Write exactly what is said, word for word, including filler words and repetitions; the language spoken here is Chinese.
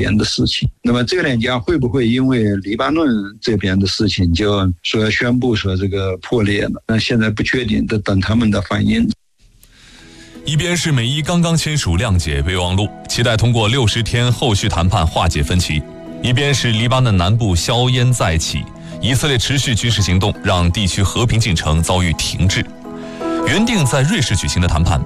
边的事情。那么这个两家会不会因为黎巴嫩这边的事情就说宣布说这个破裂了？那现在不确定，得等他们的反应。 一边是美伊刚刚签署谅解备忘录，期待通过六十天后续谈判化解分歧；一边是黎巴嫩南部硝烟再起，以色列持续军事行动让地区和平进程遭遇停滞。原定在瑞士举行的谈判